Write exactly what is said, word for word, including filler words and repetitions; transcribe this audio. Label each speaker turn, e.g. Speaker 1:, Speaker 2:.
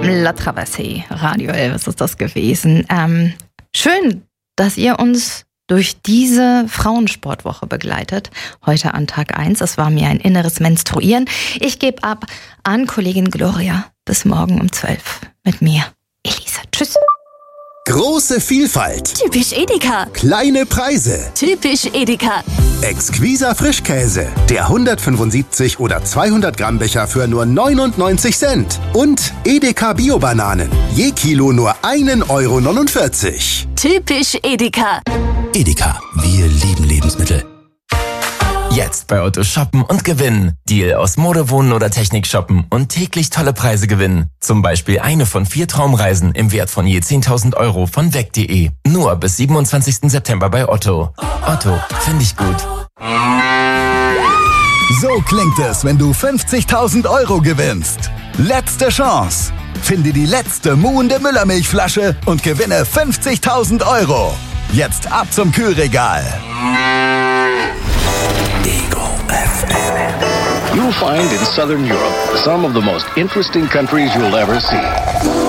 Speaker 1: La Traversée, Radio Elvis ist das gewesen. Ähm, schön, dass ihr uns durch diese Frauensportwoche begleitet. Heute an Tag eins. Es war mir ein inneres Menstruieren. Ich gebe ab an Kollegin Gloria. Bis morgen um zwölf mit mir, Elisa. Tschüss.
Speaker 2: Große Vielfalt.
Speaker 3: Typisch Edeka.
Speaker 2: Kleine Preise.
Speaker 3: Typisch Edeka.
Speaker 2: Exquiser Frischkäse. Der hundertfünfundsiebzig oder zweihundert Gramm Becher für nur neunundneunzig Cent. Und Edeka Bio-Bananen. Je Kilo nur ein Euro neunundvierzig.
Speaker 3: Typisch Edeka.
Speaker 4: Edeka, wir lieben Lebensmittel. Jetzt bei Otto shoppen und gewinnen. Deal aus Mode, Wohnen oder Technik shoppen und täglich tolle Preise gewinnen. Zum Beispiel eine von vier Traumreisen im Wert von je zehntausend Euro von weg punkt de. Nur bis siebenundzwanzigsten September bei Otto. Otto, finde ich gut.
Speaker 5: So klingt es, wenn du fünfzigtausend Euro gewinnst. Letzte Chance. Finde die letzte muhende Müllermilchflasche und gewinne fünfzigtausend Euro. Jetzt ab zum Kühlregal.
Speaker 6: You'll find in Southern Europe some of the most interesting countries you'll ever see.